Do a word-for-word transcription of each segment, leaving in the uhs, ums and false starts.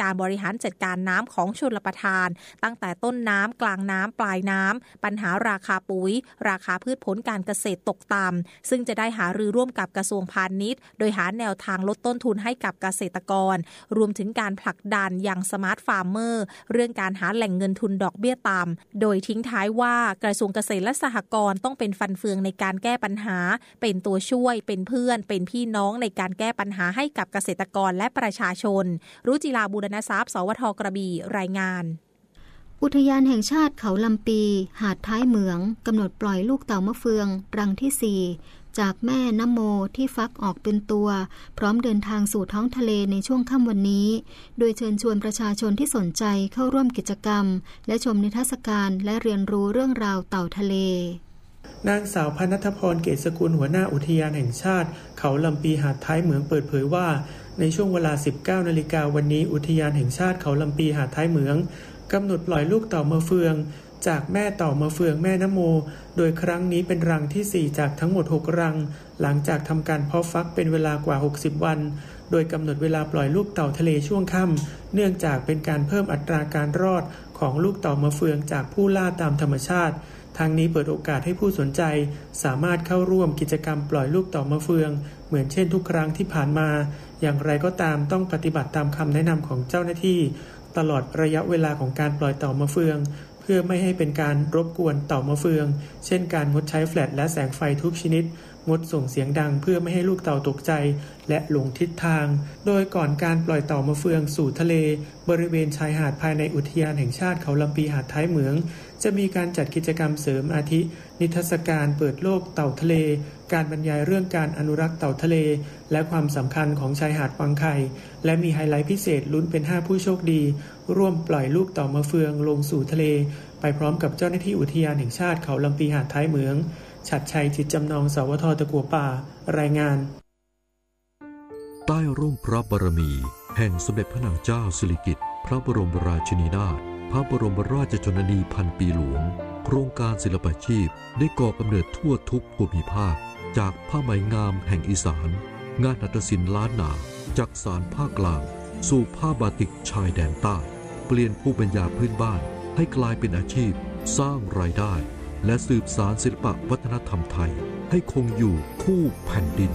การบริหารจัดการน้ำของชลประทานตั้งแต่ต้นน้ำกลางน้ำปลายน้ำปัญหาราคาปุ๋ยราคาพืชผลการเกษตรตกต่ำซึ่งจะได้หารือร่วมกับกระทรวงพาณิชย์โดยหาแนวทางลดต้นทุนให้กับเกษตรกรรวมถึงการผลักดันอย่างสมาร์ทฟาร์มเมอร์เรื่องการหาแหล่งเงินทุนดอกเบี้ยต่ำโดยทิ้งท้ายว่ากระทรวงเกษตรและสหกรณ์ต้องเป็นฟันเฟืองในการแก้ปัญหาเป็นตัวช่วยเป็นเพื่อนเป็นพี่น้องในการแก้ปัญหาให้กับเกษตรกรและประชาชนรุจิราบูรณทรัพย์สวทกระบี่รายงานอุทยานแห่งชาติเขาลำปีหาดท้ายเหมืองกำหนดปล่อยลูกเต่ามะเฟืองรังที่สี่จากแม่น้ำโมที่ฟักออกเป็นตัวพร้อมเดินทางสู่ท้องทะเลในช่วงค่ำวันนี้โดยเชิญชวนประชาชนที่สนใจเข้าร่วมกิจกรรมและชมนิทรรศการและเรียนรู้เรื่องราวเต่าทะเลนางสาวพนัทพรเกษสกุลหัวหน้าอุทยานแห่งชาติเขาลำปีหาดท้ายเหมืองเปิดเผยว่าในช่วงเวลา สิบเก้านาฬิกาวันนี้อุทยานแห่งชาติเขาลำปีหาดท้ายเหมืองกำหนดปล่อยลูกเต่ามะเฟืองจากแม่เต่ามะเฟืองแม่น้ำโมโดยครั้งนี้เป็นรังที่สี่จากทั้งหมดหกรังหลังจากทำการเพาะฟักเป็นเวลากว่าหกสิบวันโดยกำหนดเวลาปล่อยลูกเต่าทะเลช่วงค่ำเนื่องจากเป็นการเพิ่มอัตราการรอดของลูกเต่ามะเฟืองจากผู้ล่าตามธรรมชาติทางนี้เปิดโอกาสให้ผู้สนใจสามารถเข้าร่วมกิจกรรมปล่อยลูกเต่ามะเฟืองเหมือนเช่นทุกครั้งที่ผ่านมาอย่างไรก็ตามต้องปฏิบัติตามคำแนะนำของเจ้าหน้าที่ตลอดระยะเวลาของการปล่อยเต่ามะเฟืองเพื่อไม่ให้เป็นการรบกวนเต่ามะเฟืองเช่นการงดใช้แฟลชและแสงไฟทุกชนิดงดส่งเสียงดังเพื่อไม่ให้ลูกเต่าตกใจและหลงทิศทางโดยก่อนการปล่อยเต่ามะเฟืองสู่ทะเลบริเวณชายหาดภายในอุทยานแห่งชาติเขาลำปีหาดท้ายเหมืองจะมีการจัดกิจกรรมเสริมอาทินิทรรศการเปิดโลกเต่าทะเลการบรรยายเรื่องการอนุรักษ์เต่าทะเลและความสำคัญของชายหาดวังไข่และมีไฮไลท์พิเศษลุ้นเป็นห้าผู้โชคดีร่วมปล่อยลูกเต่ามะเฟืองลงสู่ทะเลไปพร้อมกับเจ้าหน้าที่อุทยานแห่งชาติเขาลำปีหาดท้ายเหมืองฉัตรชัยจิตจำนองสวทตะกั่วป่ารายงานใต้ร่มพระบารมีแห่งสมเด็จพระนางเจ้าสิริกิติ์พระบรมราชินีนาถพระบรมราชชนนีพันปีหลวงโครงการศิลปาชีพได้ก่อกำเนิดทั่วทุกภูมิภาคจากผ้าไหมงามแห่งอีสานงานหัตถศิลป์ล้านนาจากสานภาคกลางสู่ผ้าบาติกชายแดนใต้เปลี่ยนภูมิปัญญาพื้นบ้านให้กลายเป็นอาชีพสร้างรายได้และสืบสานศิลปวัฒนธรรมไทยให้คงอยู่คู่แผ่นดิน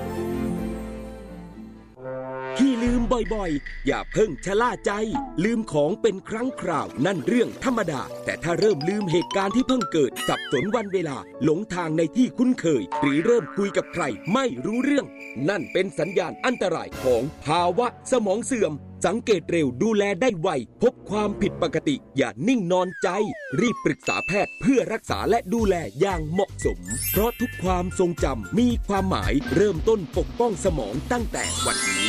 ที่ลืมบ่อยๆอย่าเพิ่งชะล่าใจลืมของเป็นครั้งคราวนั่นเรื่องธรรมดาแต่ถ้าเริ่มลืมเหตุการณ์ที่เพิ่งเกิดสับสนวันเวลาหลงทางในที่คุ้นเคยหรือเริ่มคุยกับใครไม่รู้เรื่องนั่นเป็นสัญญาณอันตรายของภาวะสมองเสื่อมสังเกตเร็วดูแลได้ไวพบความผิดปกติอย่านิ่งนอนใจรีบปรึกษาแพทย์เพื่อรักษาและดูแลอย่างเหมาะสมเพราะทุกความทรงจำมีความหมายเริ่มต้นปกป้องสมองตั้งแต่วันนี้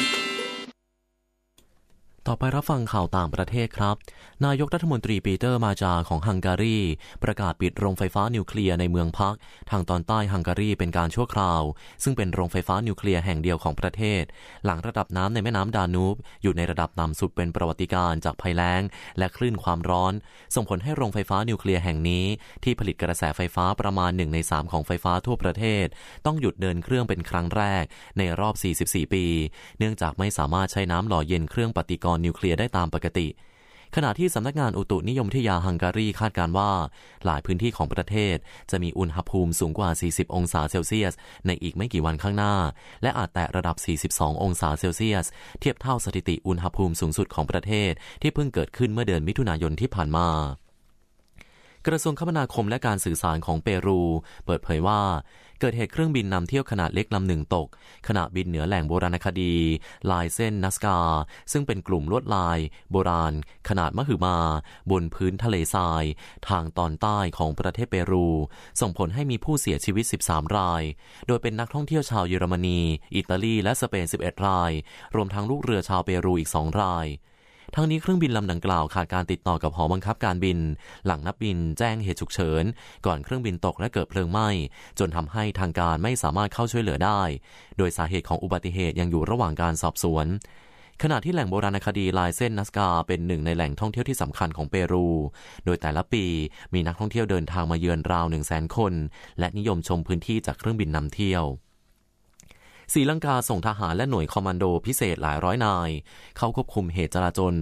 ต่อไปรับฟังข่าวต่างประเทศครับนายกรัฐมนตรีปีเตอร์มาจาของฮังการีประกาศปิดโรงไฟฟ้านิวเคลียร์ในเมืองพักทางตอนใต้ฮังการีเป็นการชั่วคราวซึ่งเป็นโรงไฟฟ้านิวเคลียร์แห่งเดียวของประเทศหลังระดับน้ำในแม่น้ำดานูบอยู่ในระดับต่ำสุดเป็นประวัติการณ์จากภัยแล้งและคลื่นความร้อนส่งผลให้โรงไฟฟ้านิวเคลียร์แห่งนี้ที่ผลิตกระแสไฟฟ้าประมาณหนึ่งในสามของไฟฟ้าทั่วประเทศต้องหยุดเดินเครื่องเป็นครั้งแรกในรอบสี่สิบสี่ปีเนื่องจากไม่สามารถใช้น้ำหล่อเย็นเครื่องปฏิกรณ์นิวเคลียร์ได้ตามปกติขณะที่สำนักงานอุตุนิยมวิทยาฮังการีคาดการณ์ว่าหลายพื้นที่ของประเทศจะมีอุณหภูมิสูงกว่าสี่สิบองศาเซลเซียสในอีกไม่กี่วันข้างหน้าและอาจแตะระดับสี่สิบสององศาเซลเซียสเทียบเท่าสถิติอุณหภูมิสูงสุดของประเทศที่เพิ่งเกิดขึ้นเมื่อเดือนมิถุนายนที่ผ่านมากระทรวงคมนาคมและการสื่อสารของเปรูเปิดเผยว่าเกิดเหตุเครื่องบินนำเที่ยวขนาดเล็กลำหนึ่งตกขณะบินเหนือแหล่งโบราณคดีลายเส้นนัสกาซึ่งเป็นกลุ่มลวดลายโบราณขนาดมหึมาบนพื้นทะเลทรายทางตอนใต้ของประเทศเปรูส่งผลให้มีผู้เสียชีวิตสิบสามรายโดยเป็นนักท่องเที่ยวชาวเยอรมนีอิตาลีและสเปนสิบเอ็ดรายรวมทั้งลูกเรือชาวเปรูอีกสองรายทั้งนี้เครื่องบินลำดังกล่าวขาดการติดต่อกับหอบังคับการบินหลังนักบินแจ้งเหตุฉุกเฉินก่อนเครื่องบินตกและเกิดเพลิงไหม้จนทำให้ทางการไม่สามารถเข้าช่วยเหลือได้โดยสาเหตุของอุบัติเหตุยังอยู่ระหว่างการสอบสวนขณะที่แหล่งโบราณคดีลายเส้นนัสกาเป็นหนึ่งในแหล่งท่องเที่ยวที่สำคัญของเปรูโดยแต่ละปีมีนักท่องเที่ยวเดินทางมาเยือนราว หนึ่งแสน คนและนิยมชมพื้นที่จากเครื่องบินนำเที่ยวศรีลังกาส่งทหารและหน่วยคอมมานโดพิเศษหลายร้อยนายเข้าควบคุมเหตุจลาจล